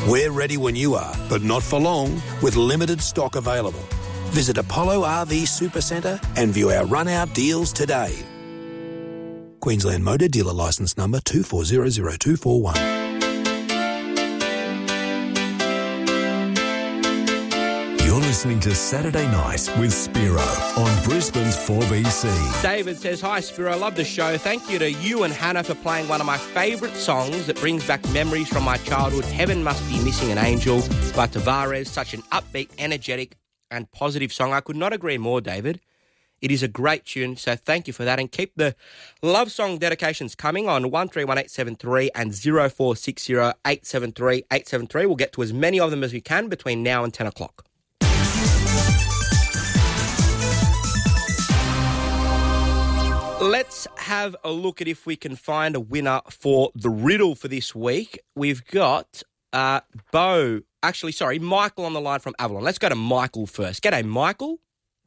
We're ready when you are, but not for long, with limited stock available. Visit Apollo RV Supercentre and view our run-out deals today. Queensland Motor Dealer Licence Number 24000241. You're listening to Saturday Night with Spiro on Brisbane's 4BC. David says, hi, Spiro, love the show. Thank you to you and Hannah for playing one of my favourite songs that brings back memories from my childhood, Heaven Must Be Missing an Angel by Tavares. Such an upbeat, energetic and positive song. I could not agree more, David. It is a great tune, so thank you for that. And keep the love song dedications coming on 131873 and 0460 873 873. We'll get to as many of them as we can between now and 10 o'clock. Let's have a look at if we can find a winner for the riddle for this week. We've got Michael on the line from Avalon. Let's go to Michael first. G'day, Michael.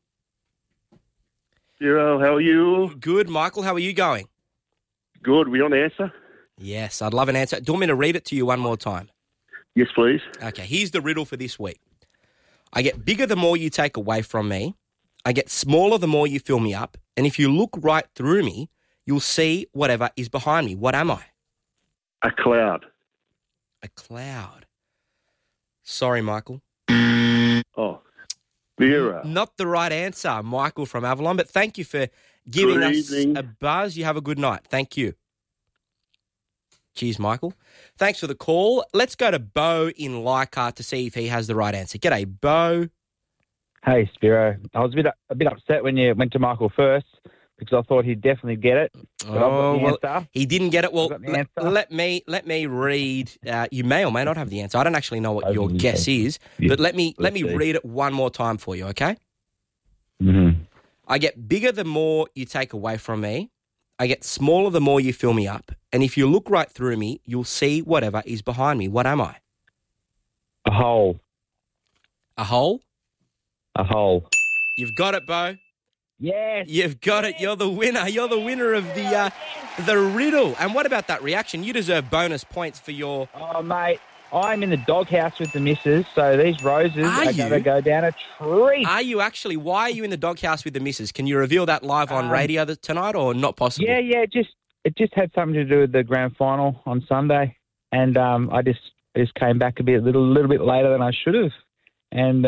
Spiro, how are you? Good, Michael. How are you going? Good. We on answer? Yes, I'd love an answer. Do you want me to read it to you one more time? Yes, please. Okay, here's the riddle for this week. I get bigger the more you take away from me. I get smaller the more you fill me up. And if you look right through me, you'll see whatever is behind me. What am I? A cloud. A cloud. Sorry, Michael. Oh, Spiro. Not the right answer, Michael from Avalon, but thank you for giving us a buzz. You have a good night. Thank you. Cheers, Michael. Thanks for the call. Let's go to Bo in Leichhardt to see if he has the right answer. G'day, Bo. Hey, Spiro. I was a bit upset when you went to Michael first because I thought he'd definitely get it. He didn't get it. Well, let me read. You may or may not have the answer. I don't actually know what your guess is, but let me read it one more time for you, okay? Mm-hmm. I get bigger the more you take away from me. I get smaller the more you fill me up. And if you look right through me, you'll see whatever is behind me. What am I? A hole. A hole? A hole. You've got it, Bo. Yes. You've got it. You're the winner. You're the winner of the riddle. And what about that reaction? You deserve bonus points for your... Oh, mate, I'm in the doghouse with the missus, so these roses are going to go down a treat. Are you actually? Why are you in the doghouse with the missus? Can you reveal that live on radio tonight or not possible? Yeah, it just had something to do with the grand final on Sunday, and I just came back a little bit later than I should have, and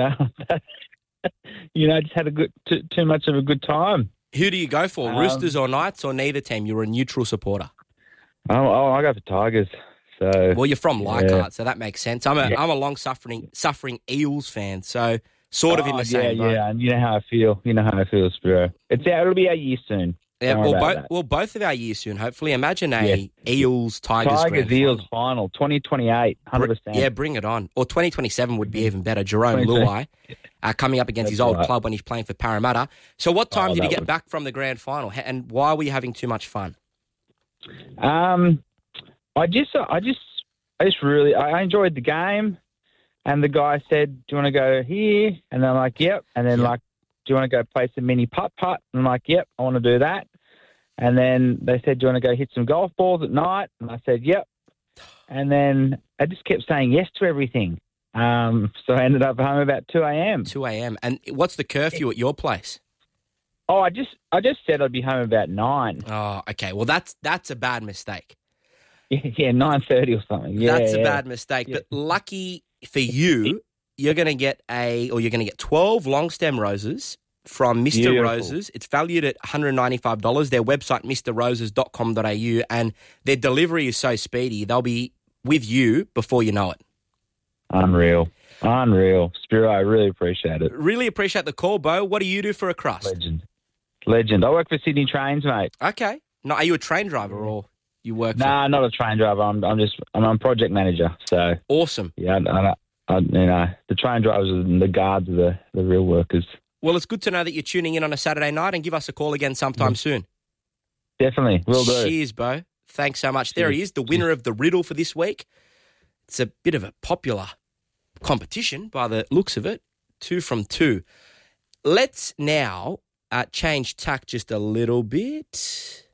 just had too much of a good time. Who do you go for, Roosters or Knights or neither team? You're a neutral supporter. Oh, I go for Tigers. So, well, you're from Leichhardt, so that makes sense. I'm a long-suffering Eels fan, so sort of in the same boat. Yeah, and you know how I feel. Spiro. It'll be our year soon. Yeah, both of our years soon, hopefully. Imagine a Eels-Tigers Eels final, 2028, 100%. Yeah, bring it on. Or 2027 would be even better. Jerome Luai coming up against his old club when he's playing for Parramatta. So what time did he get back from the grand final, and why were you having too much fun? I enjoyed the game, and the guy said, "Do you want to go here?" And I'm like, "Yep." And then do you want to go play some mini putt-putt? And I'm like, "Yep, I want to do that." And then they said, "Do you want to go hit some golf balls at night?" And I said, "Yep." And then I just kept saying yes to everything. So I ended up home about 2 a.m. 2 a.m. And what's the curfew at your place? Oh, I just said I'd be home about 9. Oh, okay. Well, that's a bad mistake. Yeah, 9:30 or something. Yeah, that's a bad mistake. Yeah. But lucky for you, you're going to get 12 long stem roses from Mr. Beautiful. Roses. It's valued at $195. Their website, mrroses.com.au, and their delivery is so speedy, they'll be with you before you know it. Unreal. Spiro, I really appreciate it. Really appreciate the call, Bo. What do you do for a crust? Legend. I work for Sydney Trains, mate. Okay. No, are you a train driver or you work? Nah, not a train driver. I'm a project manager. So awesome. Yeah, the train drivers and the guards are the real workers. Well, it's good to know that you're tuning in on a Saturday night, and give us a call again sometime soon. Definitely, will do. Cheers, Bo. Thanks so much. There he is, the winner of the riddle for this week. It's a bit of a popular competition by the looks of it. 2 from 2. Let's now change tack just a little bit.